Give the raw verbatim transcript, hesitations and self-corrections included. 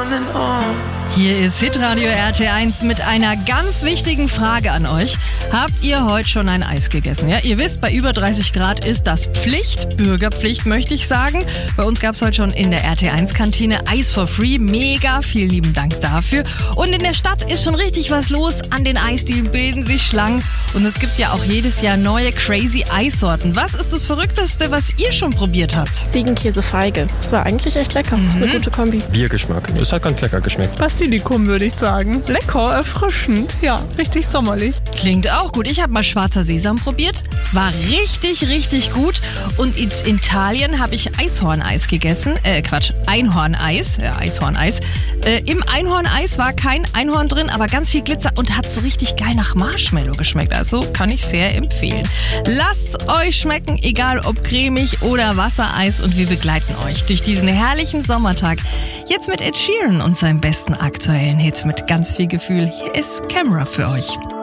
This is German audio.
coming on. Hier ist Hitradio R T eins mit einer ganz wichtigen Frage an euch. Habt ihr heute schon ein Eis gegessen? Ja, ihr wisst, bei über dreißig Grad ist das Pflicht, Bürgerpflicht möchte ich sagen. Bei uns gab es heute schon in der R T eins Kantine Eis for free. Mega, vielen lieben Dank dafür. Und in der Stadt ist schon richtig was los. An den Eisdielen bilden sich Schlangen. Und es gibt ja auch jedes Jahr neue crazy Eissorten. Was ist das Verrückteste, was ihr schon probiert habt? Ziegenkäse Feige. Das war eigentlich echt lecker. Das ist eine gute Kombi. Biergeschmack. Es hat ganz lecker geschmeckt. Basilikum würde ich sagen. Lecker, erfrischend. Ja, richtig sommerlich. Klingt auch gut. Ich habe mal schwarzer Sesam probiert. War richtig, richtig gut. Und in Italien habe ich Eishorneis gegessen. Äh, Quatsch, Einhorneis. Ja, Eishorneis. Äh, Im Einhorneis war kein Einhorn drin, aber ganz viel Glitzer und hat so richtig geil nach Marshmallow geschmeckt. Also kann ich sehr empfehlen. Lasst's euch schmecken, egal ob cremig oder Wassereis. Und wir begleiten euch durch diesen herrlichen Sommertag. Jetzt mit Ed Sheeran und seinem besten aktuellen Hit mit ganz viel Gefühl. Hier ist Camera für euch.